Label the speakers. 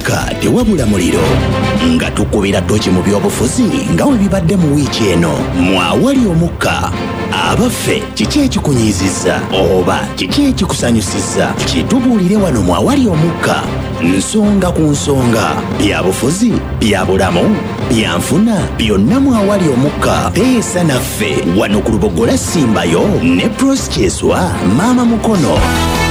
Speaker 1: omukka tewabula muliro nga tukubira toki mu byobufuzi nga we bibadde mu wiiki eno mu awali omukka abaffe kiki ekikunyiizizza oba kiki ekikusanyusizza kitubuulire wano mu awali omukka nsonga ku nsonga byabufuzi byabulamu byanfuna byonna mu awali omukka teesa naffe wano ku Lubogola Simbayo ne Proskeswa Maama Mukono.